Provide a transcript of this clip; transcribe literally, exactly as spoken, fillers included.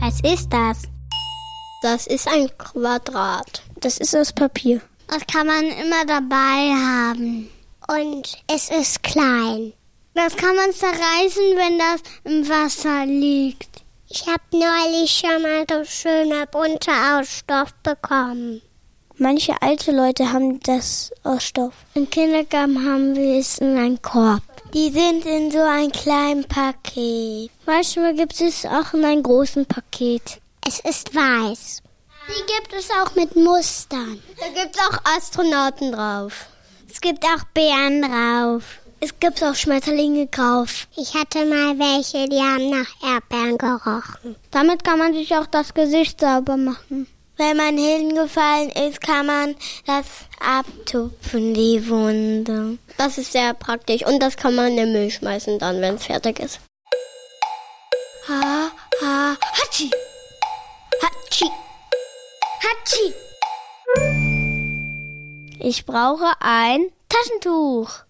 Was ist das? Das ist ein Quadrat. Das ist aus Papier. Das kann man immer dabei haben. Und es ist klein. Das kann man zerreißen, wenn das im Wasser liegt. Ich habe neulich schon mal so schöne bunte aus Stoff bekommen. Manche alte Leute haben das aus Stoff. Im Kindergarten haben wir es in einem Korb. Die sind in so einem kleinen Paket. Manchmal gibt es auch in einem großen Paket. Es ist weiß. Die gibt es auch mit Mustern. Da gibt es auch Astronauten drauf. Es gibt auch Bären drauf. Es gibt auch Schmetterlinge drauf. Ich hatte mal welche, die haben nach Erdbeeren gerochen. Damit kann man sich auch das Gesicht sauber machen. Wenn man hingefallen ist, kann man das abtupfen, die Wunde. Das ist sehr praktisch und das kann man in den Müll schmeißen dann, wenn es fertig ist. Ha, ha, hatschi! Hatschi! Hatschi! Ich brauche ein Taschentuch.